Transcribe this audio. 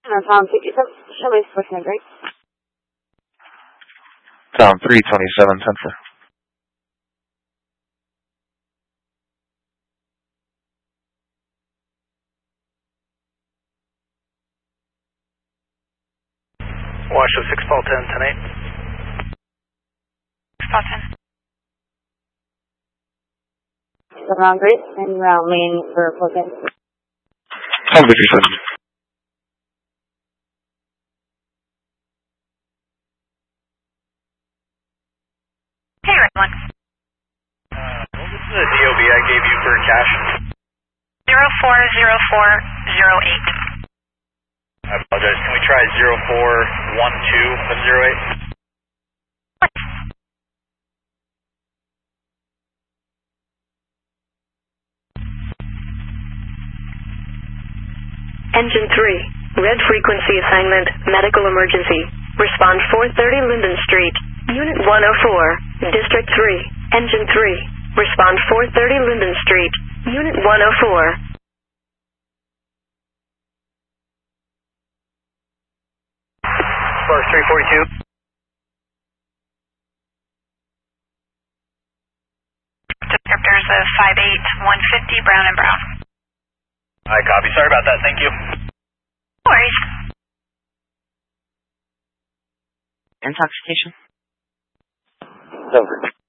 Tom, somebody's pushing it, right? Tom 327, 10 for. Washoe 6 Paul 10, 10-8. 6 Paul 10. 7 on grid, and round lane for closing. Tom 327. Hey, everyone. What was the DOB I gave you for cash? 040408. I apologize. Can we try 0412 08? Engine 3, red frequency assignment, medical emergency. Respond 430 Linden Street, Unit 104, District 3, Engine 3. Respond 430 Linden Street, Unit 104. Spark 342. Descriptors of 58 150 Brown and Brown. I copy. Sorry about that. Thank you. No worries. Intoxication? Over.